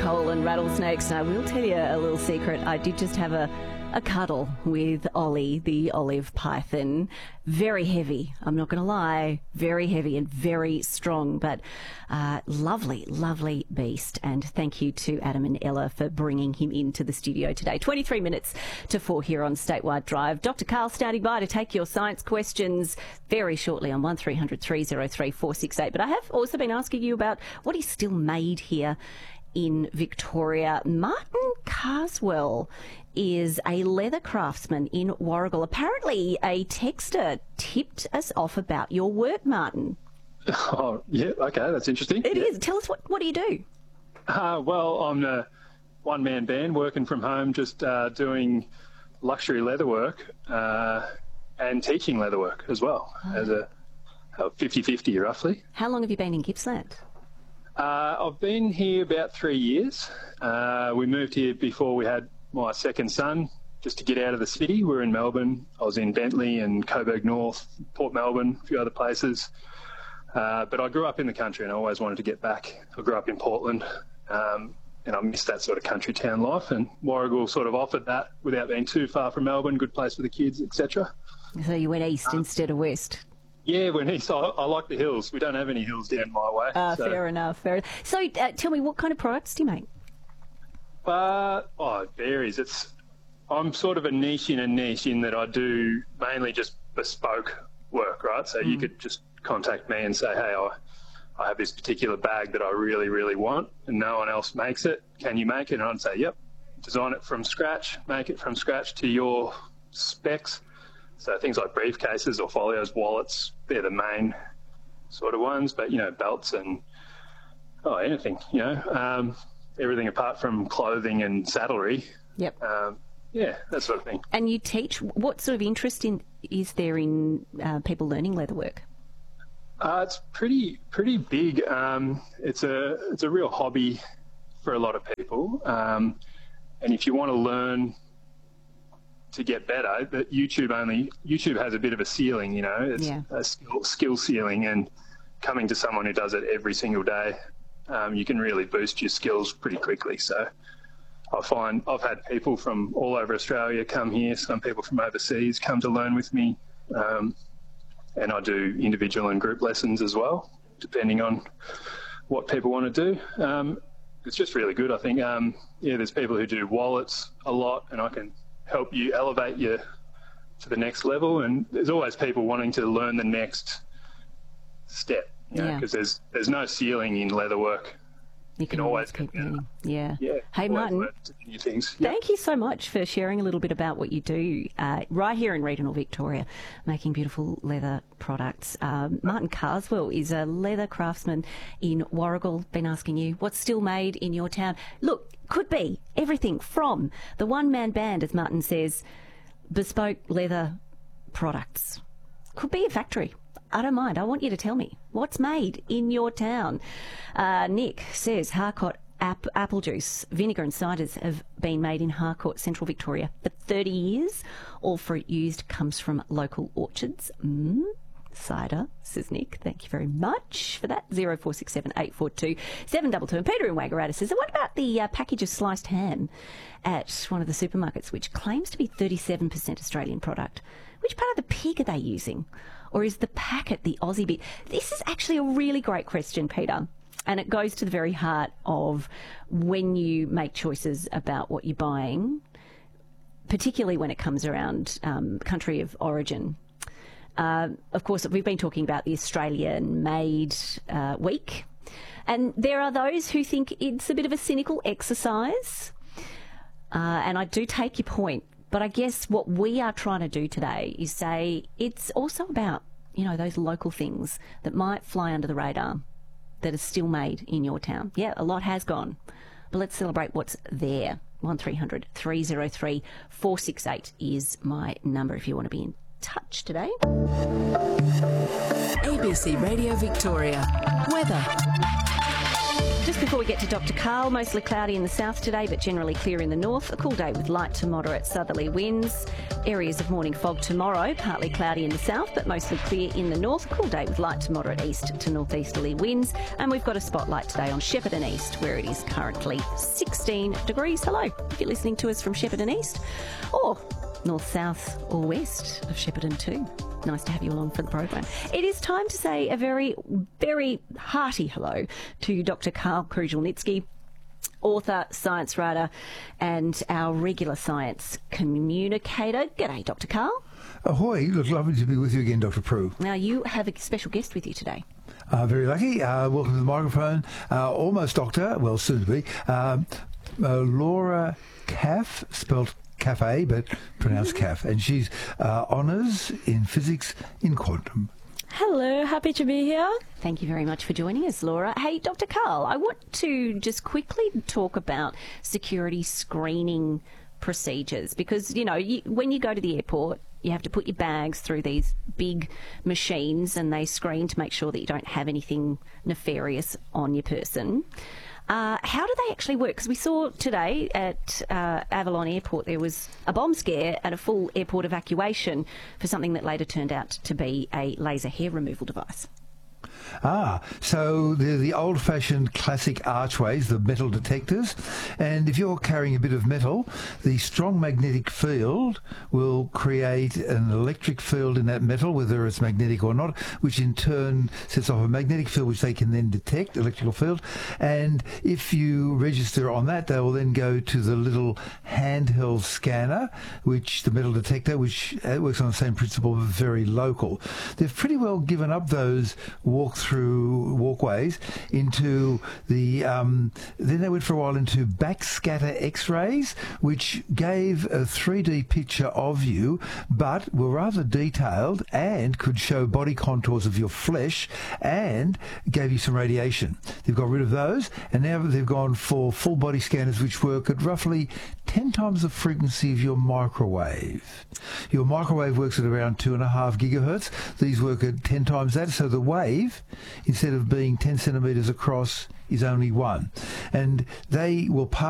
Cole and Rattlesnakes. And I will tell you a little secret. I did just have a cuddle with Ollie, the olive python. Very heavy, I'm not going to lie. Very heavy and very strong, but lovely, lovely beast. And thank you to Adam and Ella for bringing him into the studio today. 23 minutes to 4 here on Statewide Drive. Dr. Carl standing by to take your science questions very shortly on 1300 303 468. But I have also been asking you about what is still made here in Victoria. Martin Carswell is a leather craftsman in Warragul. Apparently, a texter tipped us off about your work, Martin. Oh, yeah, okay, that's interesting. It is. Tell us, what do you do? Well, I'm a one-man band working from home, just doing luxury leather work and teaching leather work as well, as a 50-50 roughly. How long have you been in Gippsland? I've been here about 3 years. We moved here before we had my second son, just to get out of the city. We were in Melbourne. I was in Bentley and Coburg North, Port Melbourne, a few other places. But I grew up in the country and I always wanted to get back. I grew up in Portland and I missed that sort of country town life, and Warragul sort of offered that without being too far from Melbourne, good place for the kids, etc. So you went east instead of west? Yeah, went east. I like the hills. We don't have any hills down my way. Fair enough. So tell me, what kind of products do you make? It varies. I'm sort of a niche in that I do mainly just bespoke work, right? So you could just contact me and say, hey, I have this particular bag that I really, really want and no one else makes it. Can you make it? And I'd say, yep, design it from scratch, make it from scratch to your specs. So things like briefcases or folios, wallets, they're the main sort of ones. But, belts and anything, everything apart from clothing and saddlery. Yep. Yeah, that sort of thing. And you teach, what sort of interest is there in people learning leatherwork? It's pretty big. It's a real hobby for a lot of people. And if you want to learn to get better, but YouTube has a bit of a ceiling, it's a skill ceiling, and coming to someone who does it every single day, you can really boost your skills pretty quickly. So I find I've had people from all over Australia come here, some people from overseas come to learn with me, and I do individual and group lessons as well, depending on what people want to do. It's just really good, I think. There's people who do wallets a lot, and I can help you elevate you to the next level, and there's always people wanting to learn the next step, because there's no ceiling in leatherwork. You can always keep learning. Yeah. Hey, Martin, thank you so much for sharing a little bit about what you do right here in regional Victoria, making beautiful leather products. Martin Carswell is a leather craftsman in Warragul. Been asking you, what's still made in your town? Look, could be everything from the one-man band, as Martin says, bespoke leather products. Could be a factory. I don't mind. I want you to tell me what's made in your town. Nick says Harcourt apple juice, vinegar and ciders have been made in Harcourt, Central Victoria for 30 years. All fruit used comes from local orchards. Cider, says Nick. Thank you very much for that. 0467 842 722. And Peter in Wagaratta says, what about the package of sliced ham at one of the supermarkets, which claims to be 37% Australian product? Which part of the pig are they using? Or is the packet the Aussie bit? This is actually a really great question, Peter. And it goes to the very heart of when you make choices about what you're buying, particularly when it comes around country of origin. Of course, we've been talking about the Australian-made week. And there are those who think it's a bit of a cynical exercise. And I do take your point. But I guess what we are trying to do today is say it's also about, those local things that might fly under the radar that are still made in your town. Yeah, a lot has gone. But let's celebrate what's there. 1300 303 468 is my number if you want to be in touch today. ABC Radio Victoria. Weather. Just before we get to Dr. Karl, mostly cloudy in the south today, but generally clear in the north. A cool day with light to moderate southerly winds. Areas of morning fog tomorrow, partly cloudy in the south, but mostly clear in the north. A cool day with light to moderate east to northeasterly winds. And we've got a spotlight today on Shepparton East, where it is currently 16 degrees. Hello, if you're listening to us from Shepparton East, or north, south or west of Shepparton too. Nice to have you along for the program. It is time to say a very, very hearty hello to Dr. Karl Kruszelnicki, author, science writer, and our regular science communicator. G'day, Dr. Karl. Ahoy. Look, lovely to be with you again, Dr. Prue. Now, you have a special guest with you today. Very lucky. Welcome to the microphone. Almost doctor, well, soon to be. Laura Caff, spelled Cafe, but pronounced Caff, and she's honours in physics in quantum. Hello, happy to be here. Thank you very much for joining us, Laura. Hey, Dr. Karl, I want to just quickly talk about security screening procedures because, you know, when you go to the airport, you have to put your bags through these big machines and they screen to make sure that you don't have anything nefarious on your person. How do they actually work? Because we saw today at Avalon Airport there was a bomb scare and a full airport evacuation for something that later turned out to be a laser hair removal device. So they're the old-fashioned classic archways, the metal detectors, and if you're carrying a bit of metal, the strong magnetic field will create an electric field in that metal, whether it's magnetic or not, which in turn sets off a magnetic field which they can then detect, electrical field, and if you register on that, they will then go to the little handheld scanner, which the metal detector, which works on the same principle, but very local. They've pretty well given up those walkways into the then they went for a while into backscatter x-rays, which gave a 3D picture of you but were rather detailed and could show body contours of your flesh and gave you some radiation. They've got rid of those and now they've gone for full body scanners which work at roughly 10 times the frequency of your microwave. Your microwave works at around 2.5 gigahertz. These work at 10 times that, so the wave, instead of being 10 centimetres across, is only 1. And they will pass